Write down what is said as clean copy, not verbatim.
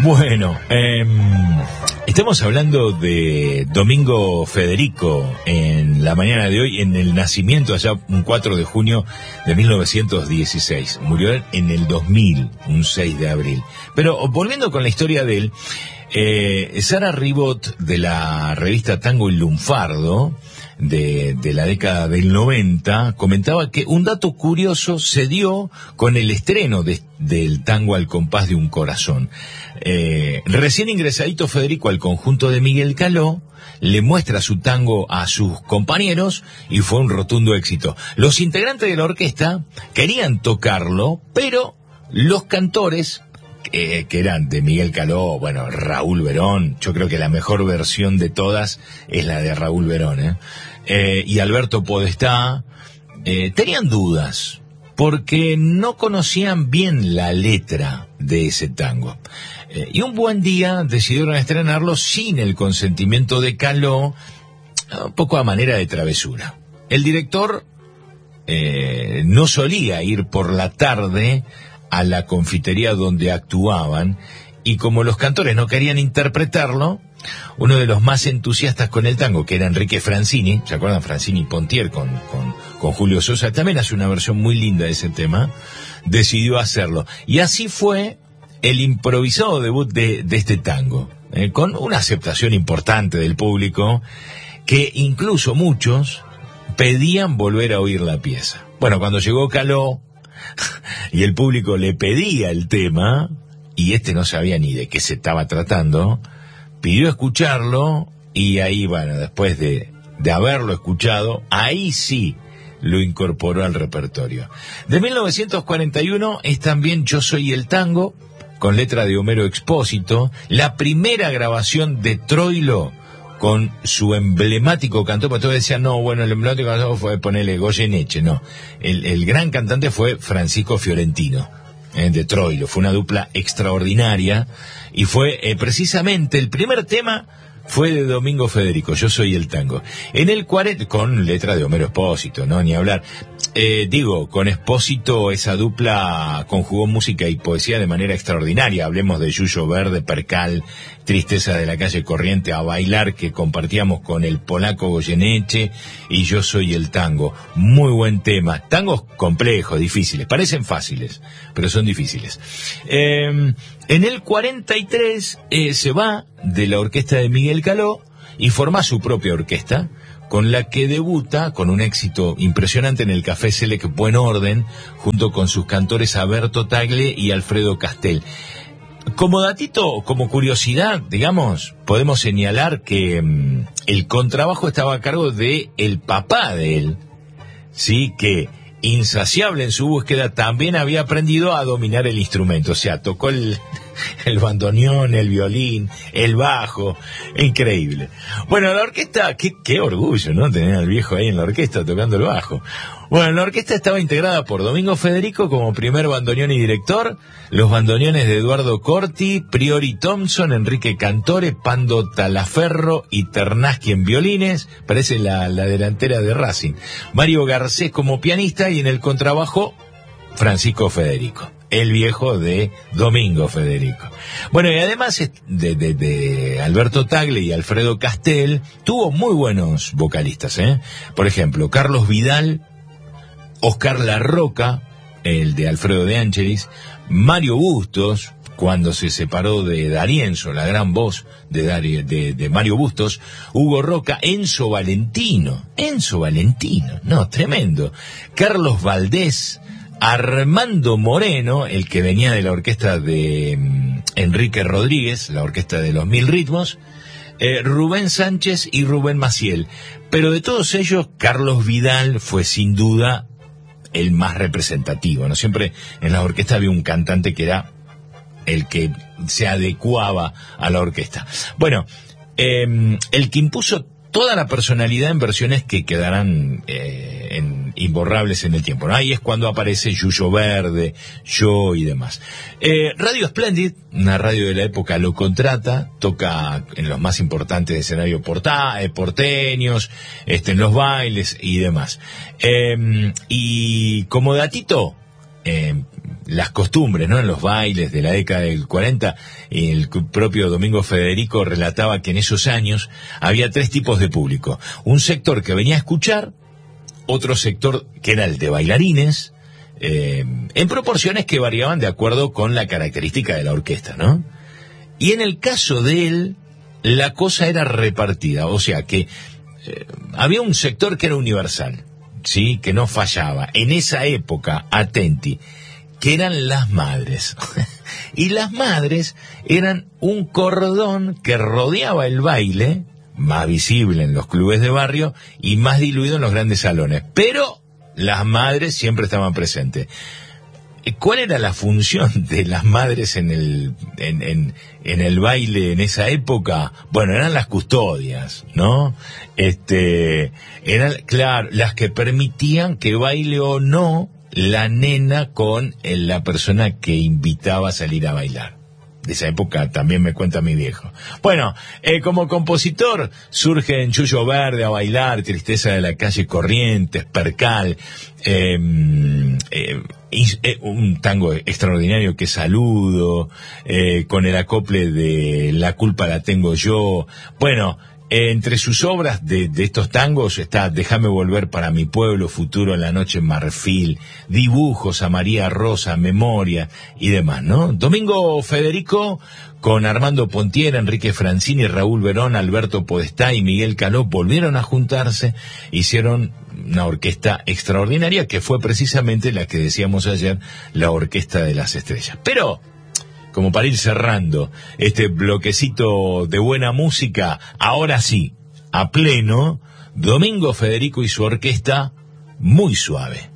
Bueno, estamos hablando de Domingo Federico en la mañana de hoy, en el nacimiento allá un 4 de junio de 1916. Murió en el 2000, un 6 de abril. Pero volviendo con la historia de él, Sara Ribot, de la revista Tango y Lunfardo, de la década del 90, comentaba que un dato curioso se dio con el estreno del tango Al compás de un corazón. Recién ingresadito Federico al conjunto de Miguel Caló, le muestra su tango a sus compañeros y fue un rotundo éxito. Los integrantes de la orquesta querían tocarlo, pero los cantores, que eran de Miguel Caló, bueno, Raúl Verón, yo creo que la mejor versión de todas es la de Raúl Verón, y Alberto Podestá, tenían dudas, porque no conocían bien la letra de ese tango. Y un buen día decidieron estrenarlo sin el consentimiento de Caló, un poco a manera de travesura. El director no solía ir por la tarde a la confitería donde actuaban, y como los cantores no querían interpretarlo, uno de los más entusiastas con el tango, que era Enrique Francini, ¿se acuerdan? Francini Pontier con Julio Sosa, también hace una versión muy linda de ese tema, decidió hacerlo. Y así fue el improvisado debut de este tango, con una aceptación importante del público, que incluso muchos pedían volver a oír la pieza. Bueno, cuando llegó Caló y el público le pedía el tema, y no sabía ni de qué se estaba tratando, pidió escucharlo, y ahí, bueno, después de haberlo escuchado, ahí sí lo incorporó al repertorio. De 1941 es también Yo soy el tango, con letra de Homero Expósito, la primera grabación de Troilo con su emblemático cantor, porque todos decían, no, bueno, el emblemático cantor fue ponerle Goyeneche, no. El gran cantante fue Francisco Fiorentino, de Troilo. Fue una dupla extraordinaria, y fue precisamente el primer tema fue de Domingo Federico, Yo soy el tango. En el 40, con letra de Homero Expósito, no, ni hablar. Con Expósito esa dupla conjugó música y poesía de manera extraordinaria. Hablemos de Yuyo Verde, Percal, Tristeza de la calle Corriente, A bailar, que compartíamos con el polaco Goyeneche, y Yo soy el tango. Muy buen tema. Tangos complejos, difíciles. Parecen fáciles, pero son difíciles. En el 43 se va de la orquesta de Miguel Caló y forma su propia orquesta, con la que debuta con un éxito impresionante en el Café Selec Buen Orden, junto con sus cantores Alberto Tagle y Alfredo Castel. Como datito, como curiosidad, digamos, podemos señalar que el contrabajo estaba a cargo de el papá de él, sí, que insaciable en su búsqueda también había aprendido a dominar el instrumento, o sea, tocó el bandoneón, el violín, el bajo, increíble. Bueno, la orquesta, qué orgullo, ¿no? Tener al viejo ahí en la orquesta tocando el bajo. Bueno, la orquesta estaba integrada por Domingo Federico como primer bandoneón y director, los bandoneones de Eduardo Corti, Priori Thompson, Enrique Cantore, Pando Talaferro y Ternaschi en violines, parece la delantera de Racing, Mario Garcés como pianista, y en el contrabajo Francisco Federico, el viejo de Domingo Federico. Bueno, y además de Alberto Tagle y Alfredo Castel, tuvo muy buenos vocalistas, Por ejemplo, Carlos Vidal, Oscar Larroca, el de Alfredo de Angelis, Mario Bustos, cuando se separó de D'Arienzo, la gran voz de Mario Bustos, Hugo Roca, Enzo Valentino, no, tremendo, Carlos Valdés, Armando Moreno, el que venía de la orquesta de Enrique Rodríguez, la orquesta de los Mil Ritmos, Rubén Sánchez y Rubén Maciel. Pero de todos ellos, Carlos Vidal fue sin duda el más representativo, ¿no? Siempre en la orquesta había un cantante que era el que se adecuaba a la orquesta. Bueno, el que impuso toda la personalidad en versiones que quedarán imborrables en el tiempo, ¿no? Ahí es cuando aparece Yuyo Verde, yo y demás. Radio Splendid, una radio de la época, lo contrata, toca en los más importantes escenarios porteños, en los bailes y demás. Y como datito, las costumbres, ¿no? En los bailes de la década del 40, el propio Domingo Federico relataba que en esos años había 3 tipos de público. Un sector que venía a escuchar, otro sector que era el de bailarines, en proporciones que variaban de acuerdo con la característica de la orquesta, ¿no? Y en el caso de él, la cosa era repartida, o sea que había un sector que era universal, ¿sí? Que no fallaba. En esa época, atenti, que eran las madres. Y las madres eran un cordón que rodeaba el baile, más visible en los clubes de barrio y más diluido en los grandes salones. Pero las madres siempre estaban presentes. ¿Cuál era la función de las madres en el baile en esa época? Bueno, eran las custodias, ¿no? Eran, claro, las que permitían que baile o no la nena con la persona que invitaba a salir a bailar. De esa época también me cuenta mi viejo. Bueno, como compositor surge en Chuyo Verde a bailar, Tristeza de la calle Corrientes, Percal, un tango extraordinario que Saludo, con el acople de La culpa la tengo yo. Bueno, entre sus obras de estos tangos está Déjame volver para mi pueblo, Futuro en la noche en Marfil, Dibujos a María Rosa, Memoria y demás, ¿no? Domingo Federico con Armando Pontiera, Enrique Francini, Raúl Verón, Alberto Podestá y Miguel Caló volvieron a juntarse, hicieron una orquesta extraordinaria que fue precisamente la que decíamos ayer, la Orquesta de las Estrellas. Pero, como para ir cerrando este bloquecito de buena música, ahora sí, a pleno, Domingo Federico y su orquesta, Muy Suave.